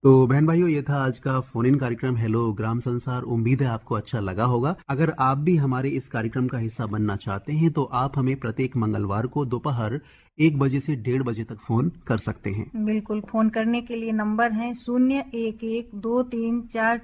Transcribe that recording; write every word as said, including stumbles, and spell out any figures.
तो बहन भाइयों, ये था आज का फोन इन कार्यक्रम हेलो ग्राम संसार। उम्मीद है आपको अच्छा लगा होगा। अगर आप भी हमारे इस कार्यक्रम का हिस्सा बनना चाहते हैं तो आप हमें प्रत्येक मंगलवार को दोपहर एक बजे से डेढ़ बजे तक फोन कर सकते हैं। बिल्कुल, फोन करने के लिए नंबर है शून्य एक एक दो तीन चार